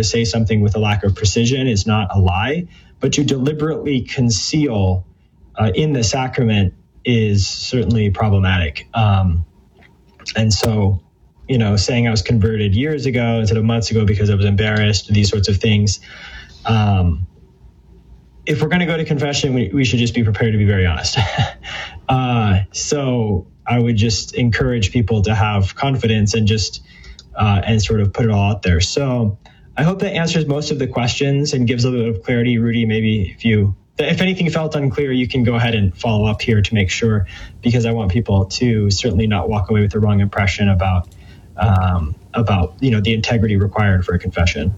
to say something with a lack of precision is not a lie, but to deliberately conceal in the sacrament is certainly problematic. And so, saying I was converted years ago instead of months ago because I was embarrassed, these sorts of things. If we're going to go to confession, we should just be prepared to be very honest. So I would just encourage people to have confidence and just and sort of put it all out there. So I hope that answers most of the questions and gives a little bit of clarity. Rudy, maybe if anything felt unclear, you can go ahead and follow up here to make sure, because I want people to certainly not walk away with the wrong impression about the integrity required for a confession.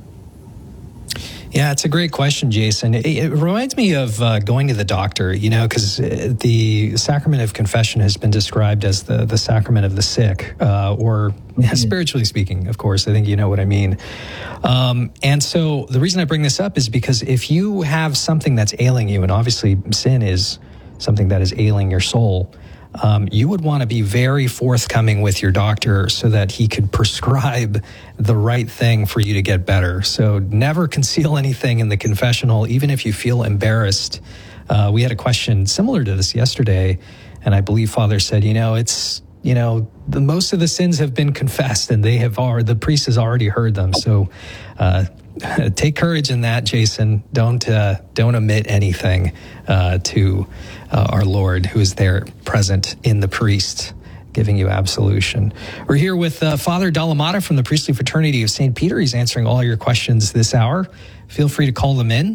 Yeah, it's a great question, Jason. It reminds me of going to the doctor, because the sacrament of confession has been described as the sacrament of the sick, or spiritually speaking, of course. I think you know what I mean. And so the reason I bring this up is because if you have something that's ailing you, and obviously sin is something that is ailing your soul, you would want to be very forthcoming with your doctor so that he could prescribe the right thing for you to get better. So never conceal anything in the confessional, even if you feel embarrassed. We had a question similar to this yesterday, and I believe Father said, the most of the sins have been confessed, and the priest has already heard them. So take courage in that, Jason. Don't omit anything to our Lord, who is there present in the priest, giving you absolution. We're here with Father Dallamata from the Priestly Fraternity of St. Peter. He's answering all your questions this hour. Feel free to call them in,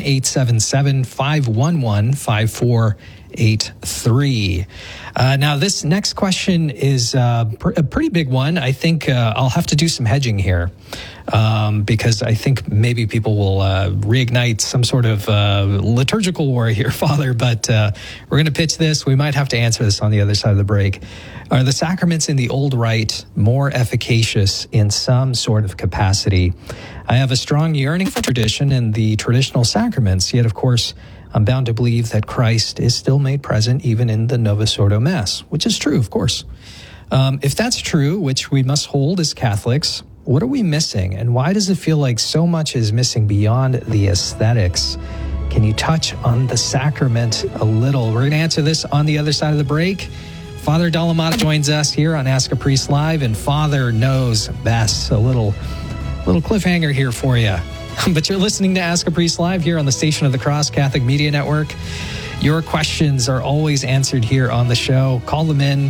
1-877-511-5483. Now, this next question is a pretty big one. I think I'll have to do some hedging here because I think maybe people will reignite some sort of liturgical war here, Father, but we're going to pitch this. We might have to answer this on the other side of the break. Are the sacraments in the old rite more efficacious in some sort of capacity? I have a strong yearning for tradition and the traditional sacraments, yet, of course, I'm bound to believe that Christ is still made present even in the Novus Ordo Mass, which is true, of course. If that's true, which we must hold as Catholics, what are we missing? And why does it feel like so much is missing beyond the aesthetics? Can you touch on the sacrament a little? We're going to answer this on the other side of the break. Father Dallamata joins us here on Ask a Priest Live, and Father knows best. A little cliffhanger here for you. But you're listening to Ask a Priest Live here on the Station of the Cross Catholic Media Network. Your questions are always answered here on the show. Call them in,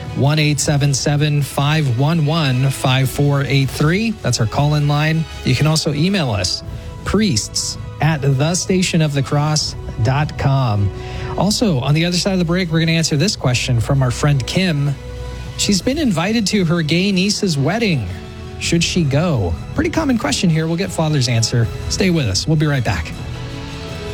1-877-511-5483. That's our call-in line. You can also email us, priests@thestationofthecross.com. Also, on the other side of the break, we're going to answer this question from our friend Kim. She's been invited to her gay niece's wedding. Should she go? Pretty common question here. We'll get Father's answer. Stay with us. We'll be right back.